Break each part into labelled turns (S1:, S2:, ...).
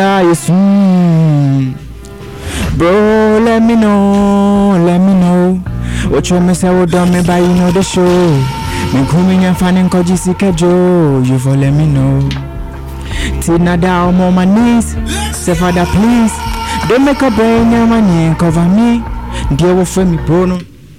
S1: Yes, bro, let me know. What you miss, I would done me by you know the show. Me coming and finding Kojisi Joe, you for let me know. Tina down on my knees, say Father please, don't make a brain your money and cover me. Deal with me, bro.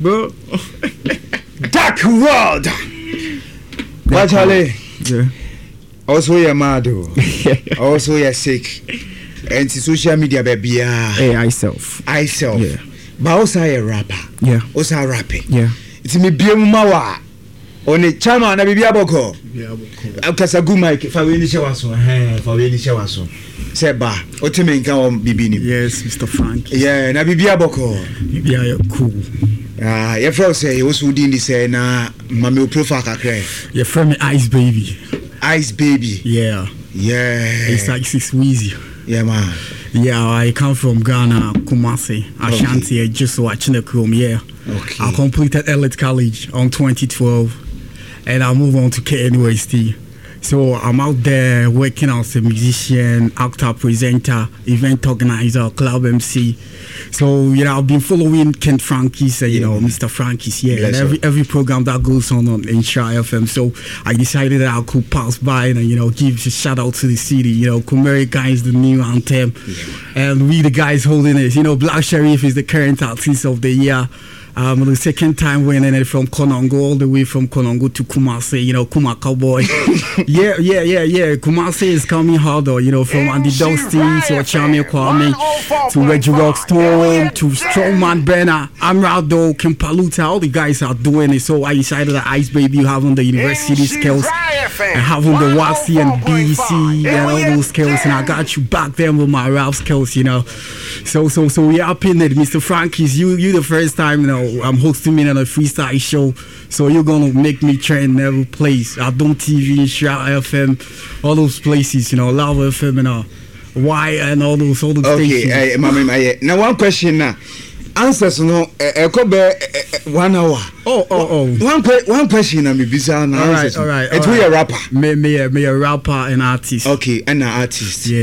S2: Dark world. What Charlie?
S1: Yeah.
S2: Also you're mad, also you're sick. And social media baby.
S1: Hey, I self.
S2: Yeah. But also a rapper.
S1: Yeah.
S2: Also rapping.
S1: Yeah.
S2: It's me be mawa. On a chama na bibi aboko. Akasa gu mic fa we ni shewaso. Fa we ni shewaso. Seba, otime nka o bibi ni.
S3: Yes, Mr. Frank.
S2: Yeah, na bibi aboko.
S3: Bibi are cool.
S2: Your friend say you was within this na mami profile kakre.
S3: Your friend me Ice Baby.
S2: Ice Baby.
S3: Yeah.
S2: It's
S3: like 6 Weezy.
S2: Yeah, man.
S3: Yeah, I come from Ghana, Kumasi, Ashanti, just watching the Chrome. Yeah.
S2: Okay.
S3: I completed Elite College on 2012, and I moved on to KNUST. So I'm out there working as a musician, actor, presenter, event organizer, club MC. So I've been following Kent Frankie's, Mr. Frankie's, and every program that goes on Insha FM. So I decided that I could pass by and give a shout out to the city. Kumerica is the new anthem, and we the guys holding it. Black Sherif is the current artist of the year. The second time winning it from Konongo, all the way from Konongo to Kumasi, Kuma Cowboy. yeah. Kumasi is coming harder, from Andy Dusty to Chami Kwame to Reggie Rockstone to Strongman Brenner, Amrado, Kimpaluta. All the guys are doing it. So I decided that Ice Baby having the university skills and having the WASI and BC and all those skills, and I got you back then with my rap skills, So we are pinned it, Mr. Frankie's. You the first time, I'm hosting me on a freestyle show, so you're gonna make me trend in every place. I don't TV, Shout FM, all those places, Love FM and Y and all those stations.
S2: Okay, Mama, now one question now. Answers could be 1 hour. One question I'm bizarre now.
S3: All right.
S2: It's we a rapper.
S3: Me a rapper and artist.
S2: Okay, and an artist.
S3: Yeah.